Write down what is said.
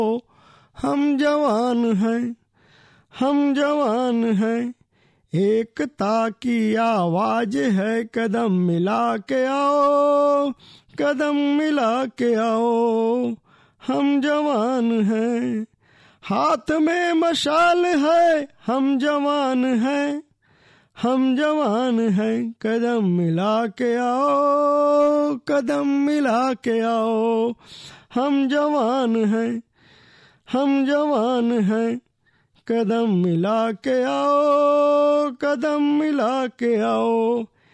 हम जवान हैं, हम जवान हैं, एकता की आवाज है, कदम मिला के आओ, कदम मिला के आओ, हम जवान हैं, हाथ में मशाल है, हम जवान हैं, हम जवान हैं, कदम मिला के आओ, कदम मिला के आओ, हम जवान हैं, हम जवान हैं, कदम मिला के आओ, कदम मिला के आओ।